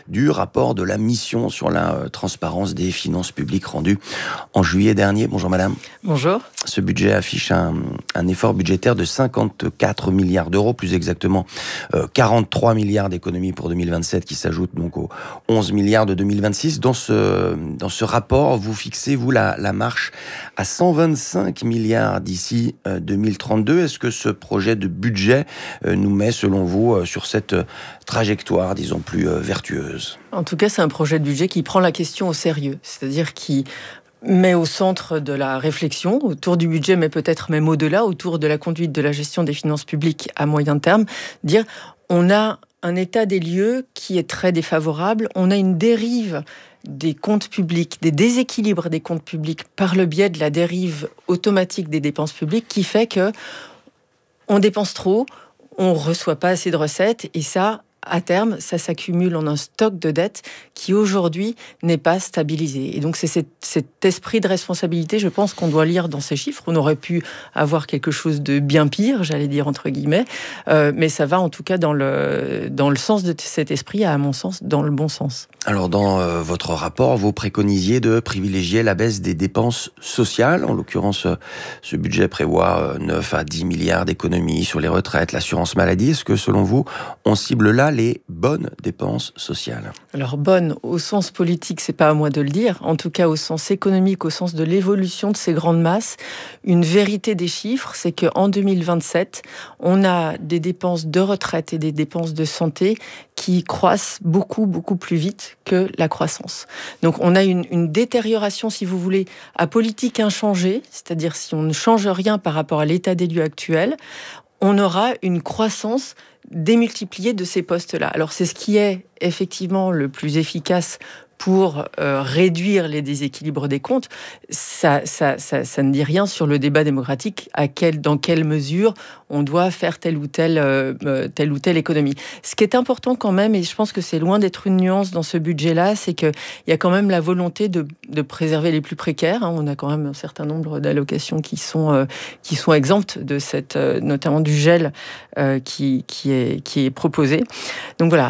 du rapport de la mission sur la transparence des finances publiques rendu en juillet dernier. Bonjour madame. Bonjour. Ce budget affiche un effort budgétaire de 54 milliards d'euros, plus exactement 43 milliards d'économies pour 2027 qui s'ajoutent donc aux 11 milliards de 2026. Dans ce rapport, vous fixez, vous, la marche à 125 milliards d'ici 2032. Est-ce que ce projet de budget nous met, selon vous, sur cette trajectoire, disons, plus vertueuse? En tout cas, c'est un projet de budget qui prend la question au sérieux, c'est-à-dire qui met au centre de la réflexion autour du budget, mais peut-être même au-delà, autour de la conduite de la gestion des finances publiques à moyen terme, dire on a un état des lieux qui est très défavorable, on a une dérive des comptes publics, des déséquilibres des comptes publics par le biais de la dérive automatique des dépenses publiques qui fait que on dépense trop, on ne reçoit pas assez de recettes et ça, à terme, ça s'accumule en un stock de dettes qui aujourd'hui n'est pas stabilisé. Et donc c'est cet esprit de responsabilité, je pense, qu'on doit lire dans ces chiffres. On aurait pu avoir quelque chose de bien pire, j'allais dire entre guillemets, mais ça va en tout cas dans le sens de cet esprit, à mon sens, dans le bon sens. Alors dans votre rapport, vous préconisiez de privilégier la baisse des dépenses sociales. En l'occurrence, ce budget prévoit 9 à 10 milliards d'économies sur les retraites, l'assurance maladie. Est-ce que selon vous, on cible là les bonnes dépenses sociales? Alors bonnes, au sens politique, c'est pas à moi de le dire. En tout cas, au sens économique, au sens de l'évolution de ces grandes masses, une vérité des chiffres, c'est qu'en 2027, on a des dépenses de retraite et des dépenses de santé qui croissent beaucoup, beaucoup plus vite que la croissance. Donc on a une détérioration, si vous voulez, à politique inchangée, c'est-à-dire si on ne change rien par rapport à l'état des lieux actuel, on aura une croissance démultipliée de ces postes-là. Alors c'est ce qui est effectivement le plus efficace pour réduire les déséquilibres des comptes. Ça ne dit rien sur le débat démocratique, dans quelle mesure on doit faire telle ou telle économie. Ce qui est important quand même, et je pense que c'est loin d'être une nuance dans ce budget-là, c'est qu'il y a quand même la volonté de préserver les plus précaires. On a quand même un certain nombre d'allocations qui sont exemptes de cette, notamment du gel qui est proposé. Donc voilà.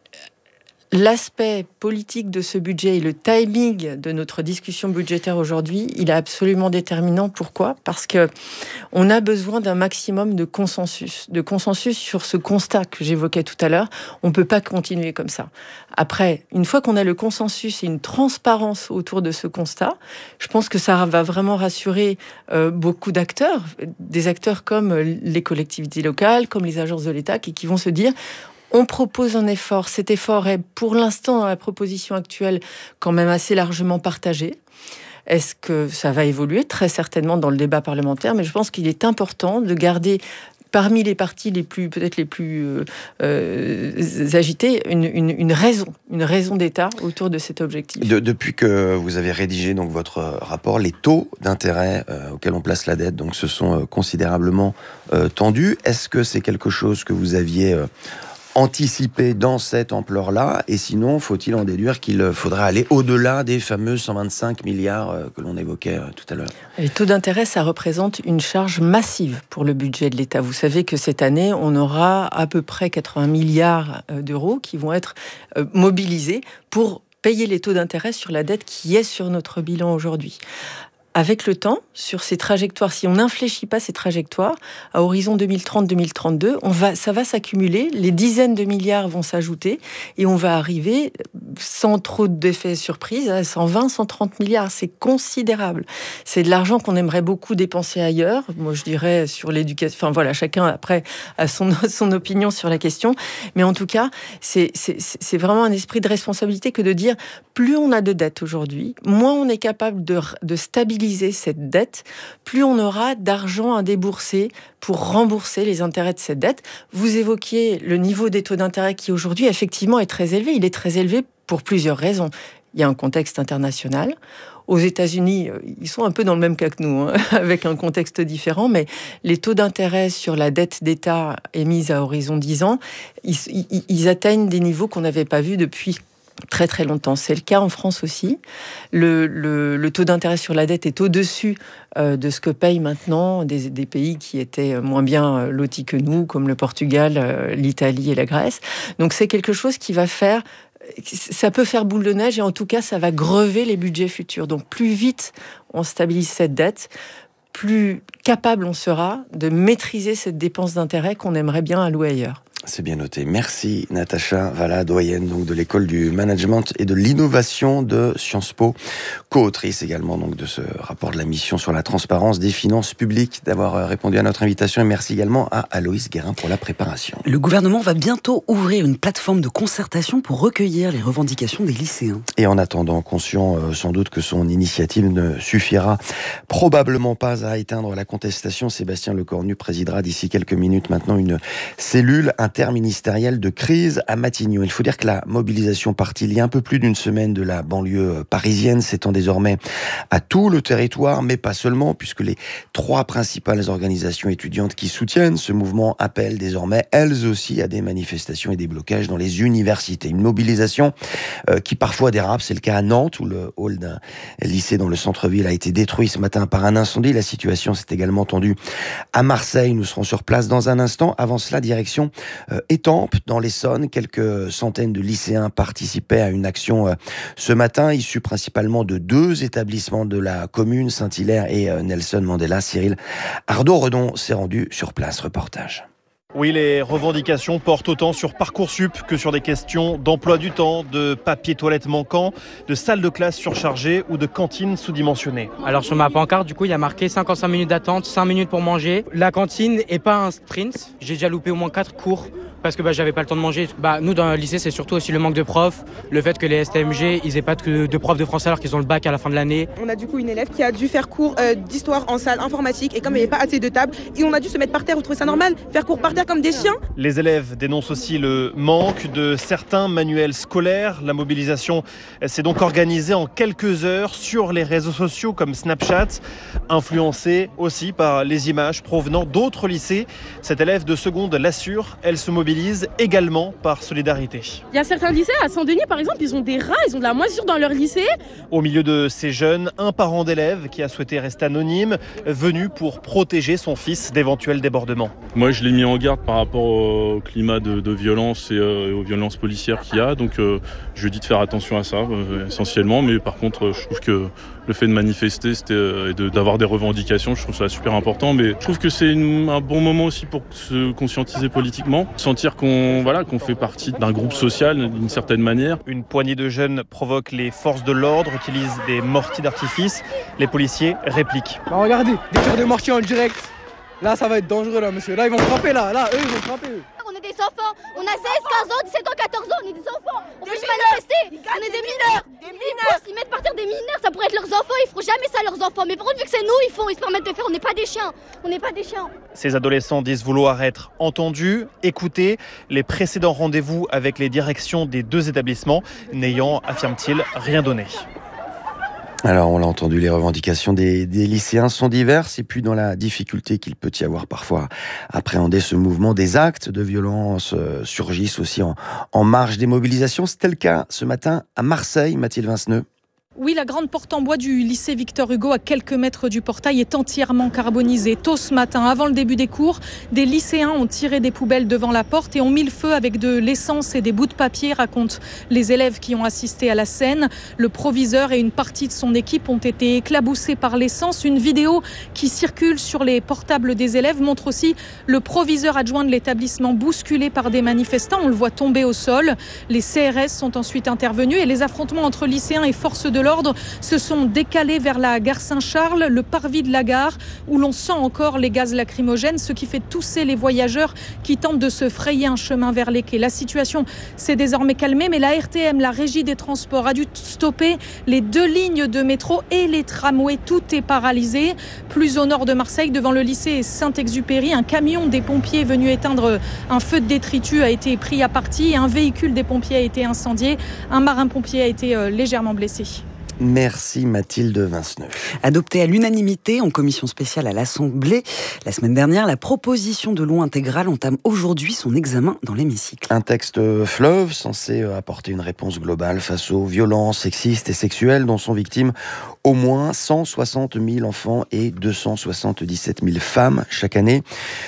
L'aspect politique de ce budget et le timing de notre discussion budgétaire aujourd'hui, il est absolument déterminant. Pourquoi ? Parce que on a besoin d'un maximum de consensus sur ce constat que j'évoquais tout à l'heure. On ne peut pas continuer comme ça. Après, une fois qu'on a le consensus et une transparence autour de ce constat, je pense que ça va vraiment rassurer beaucoup d'acteurs, des acteurs comme les collectivités locales, comme les agences de l'État, qui vont se dire: on propose un effort. Cet effort est, pour l'instant, dans la proposition actuelle, quand même assez largement partagé. Est-ce que ça va évoluer ? Très certainement dans le débat parlementaire, mais je pense qu'il est important de garder, parmi les partis les plus agités, une raison d'État autour de cet objectif. Depuis que vous avez rédigé donc votre rapport, les taux d'intérêt auxquels on place la dette donc se sont considérablement tendus. Est-ce que c'est quelque chose que vous aviez anticipé dans cette ampleur-là, et sinon, faut-il en déduire qu'il faudra aller au-delà des fameux 125 milliards que l'on évoquait tout à l'heure? Les taux d'intérêt, ça représente une charge massive pour le budget de l'État. Vous savez que cette année, on aura à peu près 80 milliards d'euros qui vont être mobilisés pour payer les taux d'intérêt sur la dette qui est sur notre bilan aujourd'hui. Avec le temps, sur ces trajectoires, si on n'infléchit pas ces trajectoires, à horizon 2030-2032, ça va s'accumuler, les dizaines de milliards vont s'ajouter, et on va arriver, sans trop d'effets surprise, à 120, 130 milliards. C'est considérable. C'est de l'argent qu'on aimerait beaucoup dépenser ailleurs. Moi, je dirais sur l'éducation. Enfin voilà, chacun après a son opinion sur la question. Mais en tout cas, c'est vraiment un esprit de responsabilité que de dire, plus on a de dettes aujourd'hui, moins on est capable de stabiliser cette dette, plus on aura d'argent à débourser pour rembourser les intérêts de cette dette. Vous évoquiez le niveau des taux d'intérêt qui aujourd'hui effectivement est très élevé. Il est très élevé pour plusieurs raisons. Il y a un contexte international. Aux États-Unis, ils sont un peu dans le même cas que nous, avec un contexte différent, mais les taux d'intérêt sur la dette d'État émise à horizon 10 ans, ils atteignent des niveaux qu'on n'avait pas vus depuis très très longtemps. C'est le cas en France aussi. Le taux d'intérêt sur la dette est au-dessus de ce que payent maintenant des pays qui étaient moins bien lotis que nous, comme le Portugal, l'Italie et la Grèce. Donc c'est quelque chose qui va faire... Ça peut faire boule de neige et en tout cas, ça va grever les budgets futurs. Donc plus vite on stabilise cette dette, plus capable on sera de maîtriser cette dépense d'intérêt qu'on aimerait bien allouer ailleurs. C'est bien noté. Merci Natacha Valla, doyenne donc de l'école du management et de l'innovation de Sciences Po, co-autrice également donc de ce rapport de la mission sur la transparence des finances publiques, d'avoir répondu à notre invitation, et merci également à Aloïs Guérin pour la préparation. Le gouvernement va bientôt ouvrir une plateforme de concertation pour recueillir les revendications des lycéens. Et en attendant, conscient sans doute que son initiative ne suffira probablement pas à éteindre la contestation, Sébastien Lecornu présidera d'ici quelques minutes maintenant une cellule interministérielle de crise à Matignon. Il faut dire que la mobilisation partie il y a un peu plus d'une semaine de la banlieue parisienne s'étend désormais à tout le territoire, mais pas seulement, puisque les 3 principales organisations étudiantes qui soutiennent ce mouvement appellent désormais elles aussi à des manifestations et des blocages dans les universités. Une mobilisation qui parfois dérape, c'est le cas à Nantes où le hall d'un lycée dans le centre-ville a été détruit ce matin par un incendie. La situation s'est également tendue à Marseille. Nous serons sur place dans un instant. Avant cela, direction Étampes, dans l'Essonne. Quelques centaines de lycéens participaient à une action ce matin, issue principalement de 2 établissements de la commune, Saint-Hilaire et Nelson Mandela. Cyril Arnaud-Redon s'est rendu sur place. Reportage. Oui, les revendications portent autant sur Parcoursup que sur des questions d'emploi du temps, de papier toilette manquant, de salles de classe surchargées ou de cantines sous-dimensionnées. Alors sur ma pancarte, du coup, il y a marqué 55 minutes d'attente, 5 minutes pour manger. La cantine est pas un sprint. J'ai déjà loupé au moins 4 cours parce que j'avais pas le temps de manger. Nous, dans le lycée, c'est surtout aussi le manque de profs, le fait que les STMG, ils aient pas de profs de français alors qu'ils ont le bac à la fin de l'année. On a du coup une élève qui a dû faire cours d'histoire en salle informatique et comme il n'y avait pas assez de tables, et on a dû se mettre par terre. Vous trouvez ça normal? Faire cours par terre comme des chiens? Les élèves dénoncent aussi le manque de certains manuels scolaires. La mobilisation s'est donc organisée en quelques heures sur les réseaux sociaux comme Snapchat, influencée aussi par les images provenant d'autres lycées. Cette élève de seconde l'assure, elle se mobilise également par solidarité. Il y a certains lycées, à Saint-Denis par exemple, ils ont des rats, ils ont de la moisissure dans leur lycée. Au milieu de ces jeunes, un parent d'élève qui a souhaité rester anonyme, venu pour protéger son fils d'éventuels débordements. Moi je l'ai mis en garde par rapport au climat de violence et aux violences policières qu'il y a, donc je lui ai dit de faire attention à ça essentiellement, mais par contre je trouve que le fait de manifester et d'avoir des revendications, je trouve ça super important, mais je trouve que c'est un bon moment aussi pour se conscientiser politiquement, sentir qu'on fait partie d'un groupe social d'une certaine manière. Une poignée de jeunes provoque les forces de l'ordre, utilisent des mortiers d'artifice. Les policiers répliquent. Regardez, des tirs de mortier en direct. Là, ça va être dangereux, là, monsieur. Là, ils vont frapper, là, eux, ils vont frapper. On est des enfants, on a 16, 15 ans, 17 ans, 14 ans, on est des enfants. On peut juste manifester, on est des mineurs. Ils mettent par terre des mineurs, ça pourrait être leurs enfants, ils feront jamais ça leurs enfants. Mais par contre, vu que c'est nous, ils se permettent de faire, on n'est pas des chiens. Ces adolescents disent vouloir être entendus, écoutés. Les précédents rendez-vous avec les directions des 2 établissements n'ayant, affirme-t-il, rien donné. Alors, on l'a entendu, les revendications des lycéens sont diverses, et puis dans la difficulté qu'il peut y avoir parfois à appréhender ce mouvement, des actes de violence surgissent aussi en marge des mobilisations. C'était le cas ce matin à Marseille, Mathilde Vinceneux. Oui, la grande porte en bois du lycée Victor Hugo, à quelques mètres du portail, est entièrement carbonisée. Tôt ce matin, avant le début des cours, des lycéens ont tiré des poubelles devant la porte et ont mis le feu avec de l'essence et des bouts de papier, racontent les élèves qui ont assisté à la scène. Le proviseur et une partie de son équipe ont été éclaboussés par l'essence. Une vidéo qui circule sur les portables des élèves montre aussi le proviseur adjoint de l'établissement bousculé par des manifestants. On le voit tomber au sol. Les CRS sont ensuite intervenus et les affrontements entre lycéens et forces de l'ordre se sont décalés vers la gare Saint-Charles, le parvis de la gare, où l'on sent encore les gaz lacrymogènes, ce qui fait tousser les voyageurs qui tentent de se frayer un chemin vers les quais. La situation s'est désormais calmée, mais la RTM, la Régie des Transports, a dû stopper les 2 lignes de métro et les tramways. Tout est paralysé. Plus au nord de Marseille, devant le lycée Saint-Exupéry, un camion des pompiers venu éteindre un feu de détritus a été pris à partie et un véhicule des pompiers a été incendié. Un marin-pompier a été légèrement blessé. Merci Mathilde Vinceneux. Adoptée à l'unanimité en commission spéciale à l'Assemblée la semaine dernière, la proposition de loi intégrale entame aujourd'hui son examen dans l'hémicycle. Un texte fleuve censé apporter une réponse globale face aux violences sexistes et sexuelles dont sont victimes au moins 160 000 enfants et 277 000 femmes chaque année.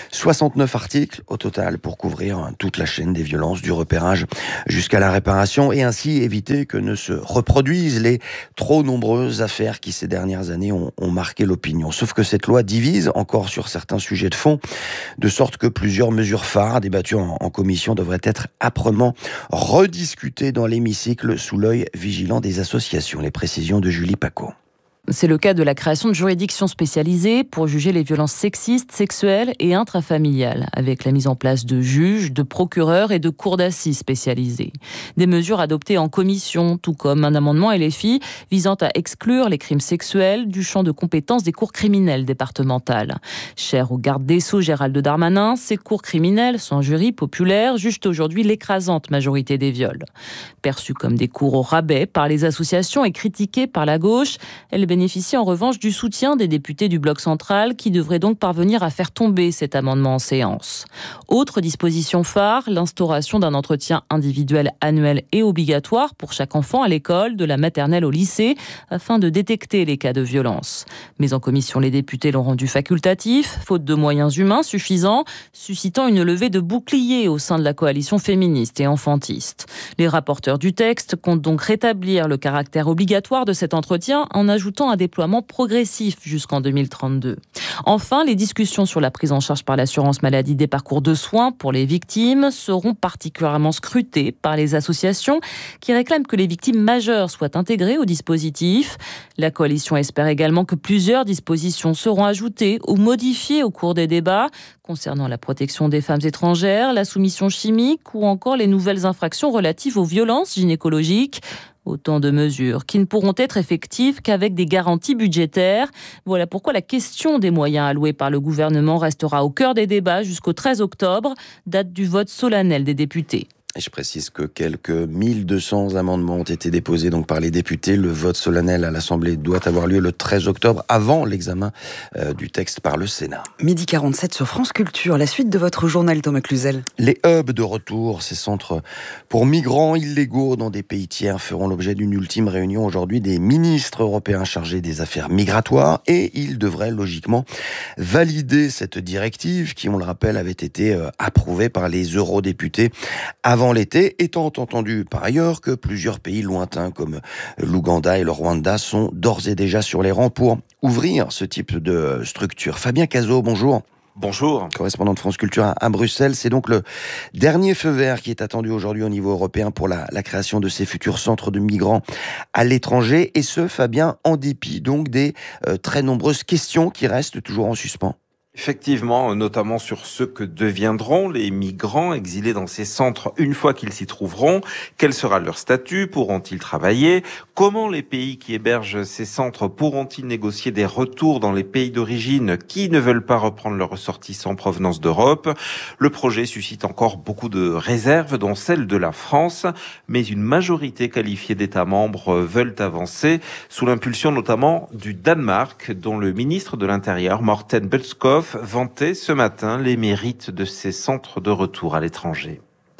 69 articles au total pour couvrir toute la chaîne des violences, du repérage jusqu'à la réparation, et ainsi éviter que ne se reproduisent les trop nombreuses affaires qui ces dernières années ont marqué l'opinion. Sauf que cette loi divise encore sur certains sujets de fond, de sorte que plusieurs mesures phares débattues en commission devraient être âprement rediscutées dans l'hémicycle sous l'œil vigilant des associations. Les précisions de Julie Paco. C'est le cas de la création de juridictions spécialisées pour juger les violences sexistes, sexuelles et intrafamiliales, avec la mise en place de juges, de procureurs et de cours d'assises spécialisées. Des mesures adoptées en commission, tout comme un amendement LFI visant à exclure les crimes sexuels du champ de compétences des cours criminelles départementales. Cher au garde des Sceaux Gérald Darmanin, ces cours criminelles, sans jury populaire, jugent aujourd'hui l'écrasante majorité des viols. Perçues comme des cours au rabais par les associations et critiquées par la gauche, elles bénéficie en revanche du soutien des députés du bloc central qui devraient donc parvenir à faire tomber cet amendement en séance. Autre disposition phare, l'instauration d'un entretien individuel annuel et obligatoire pour chaque enfant à l'école, de la maternelle au lycée, afin de détecter les cas de violence. Mais en commission, les députés l'ont rendu facultatif, faute de moyens humains suffisants, suscitant une levée de boucliers au sein de la coalition féministe et enfantiste. Les rapporteurs du texte comptent donc rétablir le caractère obligatoire de cet entretien en ajoutant un déploiement progressif jusqu'en 2032. Enfin, les discussions sur la prise en charge par l'assurance maladie des parcours de soins pour les victimes seront particulièrement scrutées par les associations qui réclament que les victimes majeures soient intégrées au dispositif. La coalition espère également que plusieurs dispositions seront ajoutées ou modifiées au cours des débats concernant la protection des femmes étrangères, la soumission chimique ou encore les nouvelles infractions relatives aux violences gynécologiques. Autant de mesures qui ne pourront être effectives qu'avec des garanties budgétaires. Voilà pourquoi la question des moyens alloués par le gouvernement restera au cœur des débats jusqu'au 13 octobre, date du vote solennel des députés. Et je précise que quelques 1200 amendements ont été déposés donc par les députés. Le vote solennel à l'Assemblée doit avoir lieu le 13 octobre, avant l'examen du texte par le Sénat. 12h47 sur France Culture. La suite de votre journal, Thomas Cluzel. Les hubs de retour, ces centres pour migrants illégaux dans des pays tiers, feront l'objet d'une ultime réunion aujourd'hui des ministres européens chargés des affaires migratoires. Et ils devraient logiquement valider cette directive qui, on le rappelle, avait été approuvée par les eurodéputés avant l'été, étant entendu par ailleurs que plusieurs pays lointains comme l'Ouganda et le Rwanda sont d'ores et déjà sur les rangs pour ouvrir ce type de structure. Fabien Cazot, bonjour. Bonjour. Correspondant de France Culture à Bruxelles. C'est donc le dernier feu vert qui est attendu aujourd'hui au niveau européen pour la création de ces futurs centres de migrants à l'étranger. Et ce, Fabien, en dépit donc des très nombreuses questions qui restent toujours en suspens. Effectivement, notamment sur ce que deviendront les migrants exilés dans ces centres une fois qu'ils s'y trouveront. Quel sera leur statut? Pourront-ils travailler? Comment les pays qui hébergent ces centres pourront-ils négocier des retours dans les pays d'origine qui ne veulent pas reprendre leurs ressortissants en provenance d'Europe? Le projet suscite encore beaucoup de réserves, dont celle de la France, mais une majorité qualifiée d'États membres veulent avancer, sous l'impulsion notamment du Danemark, dont le ministre de l'Intérieur, Morten Bødskov, vantait ce matin les mérites de ces centres de retour à l'étranger.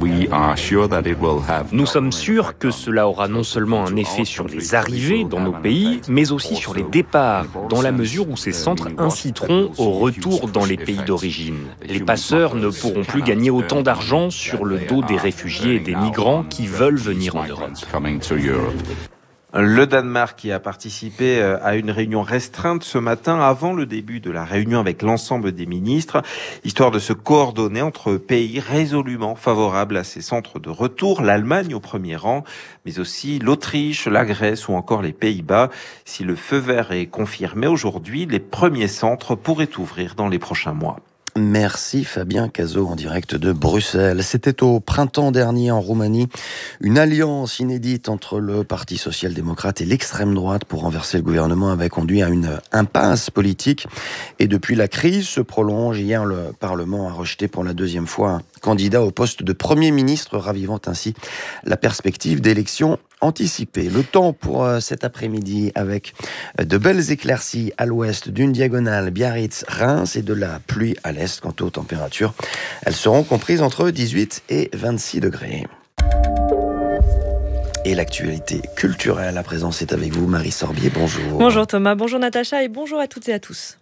Nous sommes sûrs que cela aura non seulement un effet sur les arrivées dans nos pays, mais aussi sur les départs, dans la mesure où ces centres inciteront au retour dans les pays d'origine. Les passeurs ne pourront plus gagner autant d'argent sur le dos des réfugiés et des migrants qui veulent venir en Europe. Le Danemark qui a participé à une réunion restreinte ce matin avant le début de la réunion avec l'ensemble des ministres, histoire de se coordonner entre pays résolument favorables à ces centres de retour, l'Allemagne au premier rang, mais aussi l'Autriche, la Grèce ou encore les Pays-Bas. Si le feu vert est confirmé aujourd'hui, les premiers centres pourraient ouvrir dans les prochains mois. Merci Fabien Cazot en direct de Bruxelles. C'était au printemps dernier en Roumanie, une alliance inédite entre le Parti social-démocrate et l'extrême droite pour renverser le gouvernement avait conduit à une impasse politique. Et depuis, la crise se prolonge. Hier, le Parlement a rejeté pour la deuxième fois un candidat au poste de Premier ministre, ravivant ainsi la perspective d'élections anticiper. Le temps pour cet après-midi avec de belles éclaircies à l'ouest d'une diagonale Biarritz-Reims et de la pluie à l'est. Quant aux températures, elles seront comprises entre 18 et 26 degrés. Et l'actualité culturelle à présent, c'est avec vous, Marie Sorbier. Bonjour. Bonjour Thomas, bonjour Natacha et bonjour à toutes et à tous.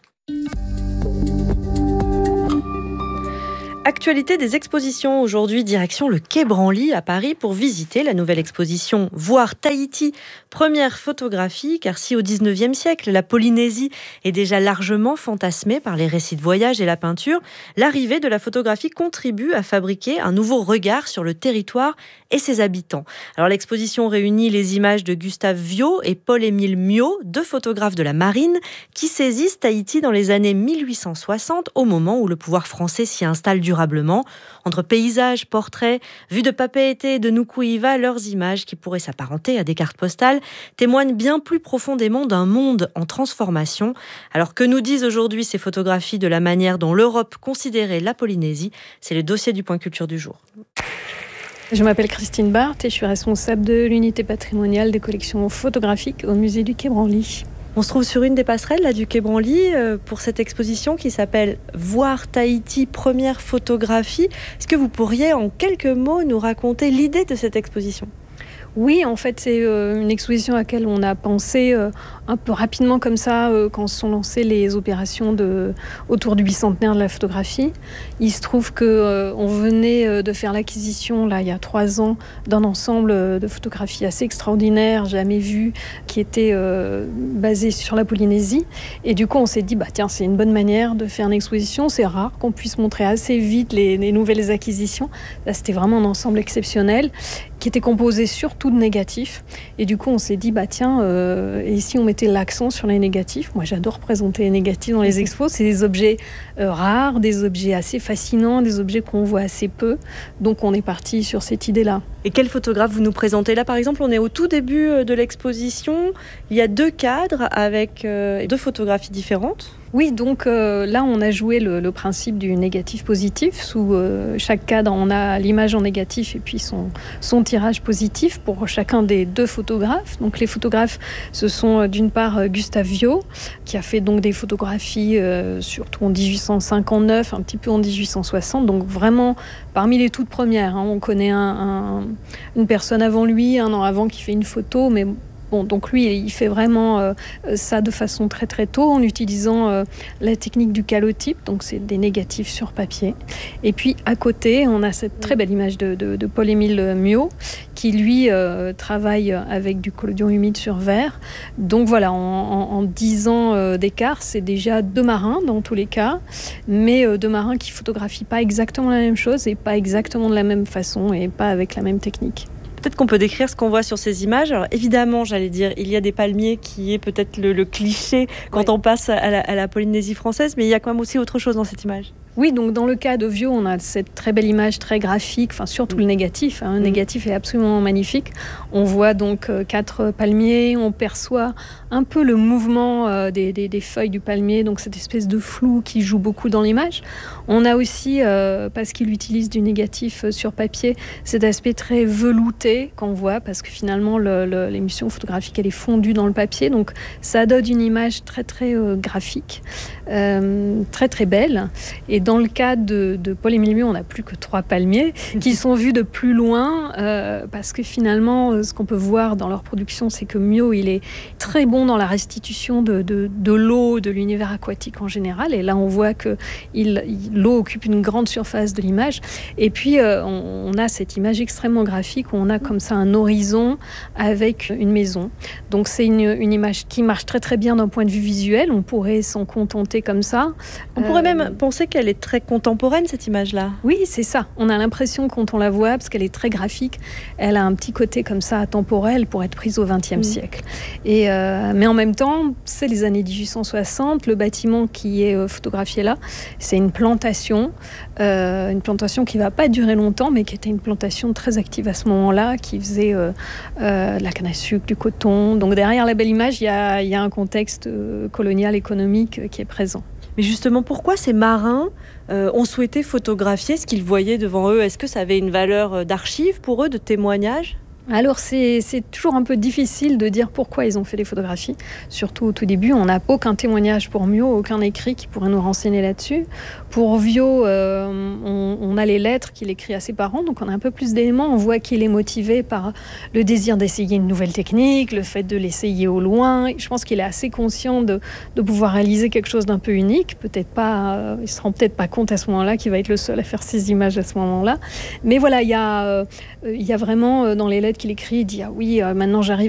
Actualité des expositions aujourd'hui, direction le Quai Branly à Paris pour visiter la nouvelle exposition Voir Tahiti, première photographie, car si au 19e siècle la Polynésie est déjà largement fantasmée par les récits de voyage et la peinture, l'arrivée de la photographie contribue à fabriquer un nouveau regard sur le territoire et ses habitants. Alors l'exposition réunit les images de Gustave Viau et Paul-Émile Miot, deux photographes de la marine, qui saisissent Tahiti dans les années 1860, au moment où le pouvoir français s'y installe durablement. Entre paysages, portraits, vues de Papeete et de Nuku'iva, leurs images, qui pourraient s'apparenter à des cartes postales, témoignent bien plus profondément d'un monde en transformation. Alors que nous disent aujourd'hui ces photographies de la manière dont l'Europe considérait la Polynésie? C'est le dossier du Point Culture du jour. Je m'appelle Christine Barthes et je suis responsable de l'unité patrimoniale des collections photographiques au musée du Quai Branly. On se trouve sur une des passerelles là, du Quai Branly pour cette exposition qui s'appelle Voir Tahiti, première photographie. Est-ce que vous pourriez en quelques mots nous raconter l'idée de cette exposition ? Oui, en fait, c'est une exposition à laquelle on a pensé un peu rapidement comme ça quand se sont lancées les opérations autour du bicentenaire de la photographie. Il se trouve qu'on venait de faire l'acquisition, là, il y a 3 ans, d'un ensemble de photographies assez extraordinaires, jamais vues, qui était basé sur la Polynésie. Et du coup, on s'est dit, tiens, c'est une bonne manière de faire une exposition. C'est rare qu'on puisse montrer assez vite les nouvelles acquisitions. Là, c'était vraiment un ensemble exceptionnel qui était composé surtout de négatifs. Et du coup, on s'est dit, tiens, et si on mettait l'accent sur les négatifs? Moi, j'adore présenter les négatifs dans les expos. C'est des objets rares, des objets assez fascinants, des objets qu'on voit assez peu. Donc, on est parti sur cette idée-là. Et quel photographe vous nous présentez là? Par exemple, on est au tout début de l'exposition. Il y a 2 cadres avec 2 photographies différentes. Oui, donc là, on a joué le principe du négatif positif. Sous chaque cadre, on a l'image en négatif et puis son tirage positif pour chacun des 2 photographes. Donc les photographes, ce sont d'une part Gustave Viau, qui a fait donc des photographies surtout en 1859, un petit peu en 1860. Donc vraiment parmi les toutes premières. On connaît une personne avant lui, 1 an avant, qui fait une photo, mais bon, donc lui, il fait vraiment ça de façon très très tôt en utilisant la technique du calotype, donc c'est des négatifs sur papier. Et puis à côté, on a cette très belle image de Paul-Émile Miot qui lui travaille avec du collodion humide sur verre. Donc voilà, en 10 ans d'écart, c'est déjà 2 marins dans tous les cas, mais 2 marins qui photographient pas exactement la même chose et pas exactement de la même façon et pas avec la même technique. Peut-être qu'on peut décrire ce qu'on voit sur ces images. Alors évidemment, j'allais dire, il y a des palmiers qui est peut-être le cliché quand on passe à la Polynésie française, mais il y a quand même aussi autre chose dans cette image. Oui, donc dans le cas de Viau, on a cette très belle image très graphique, surtout le négatif. Le négatif est absolument magnifique. On voit donc 4 palmiers, on perçoit un peu le mouvement des feuilles du palmier, donc cette espèce de flou qui joue beaucoup dans l'image. On a aussi, parce qu'il utilise du négatif sur papier, cet aspect très velouté qu'on voit, parce que finalement l'émission photographique elle est fondue dans le papier, donc ça donne une image très très graphique, très très belle. Et dans le cas de Paul-Émile Miot, on n'a plus que 3 palmiers qui sont vus de plus loin, parce que finalement, ce qu'on peut voir dans leur production, c'est que Miot, il est très bon dans la restitution de l'eau, de l'univers aquatique en général. Et là, on voit que l'eau occupe une grande surface de l'image. Et puis, on a cette image extrêmement graphique où on a comme ça un horizon avec une maison. Donc, c'est une image qui marche très très bien d'un point de vue visuel. On pourrait s'en contenter comme ça. On pourrait même penser qu'elle est très contemporaine, cette image-là. Oui, c'est ça. On a l'impression quand on la voit, parce qu'elle est très graphique, elle a un petit côté comme ça atemporel pour être prise au XXe siècle. Mais en même temps, c'est les années 1860. Le bâtiment qui est photographié là, c'est une plantation qui ne va pas durer longtemps, mais qui était une plantation très active à ce moment-là, qui faisait de la canne à sucre, du coton. Donc derrière la belle image, il y a un contexte colonial économique qui est présent. Mais justement, pourquoi ces marins ont souhaité photographier ce qu'ils voyaient devant eux? Est-ce que ça avait une valeur d'archive pour eux, de témoignage ? Alors c'est toujours un peu difficile de dire pourquoi ils ont fait les photographies. Surtout au tout début, on n'a aucun témoignage pour Mio, aucun écrit qui pourrait nous renseigner là-dessus. Pour Vio, on a les lettres qu'il écrit à ses parents, donc on a un peu plus d'éléments. On voit qu'il est motivé par le désir d'essayer une nouvelle technique, le fait de l'essayer au loin. Je pense qu'il est assez conscient de pouvoir réaliser quelque chose d'un peu unique. Peut-être pas, il se rend peut-être pas compte à ce moment-là qu'il va être le seul à faire ces images à ce moment-là. Mais voilà, il y a vraiment dans les lettres qu'il écrit, il dit « Ah oui, maintenant j'arrive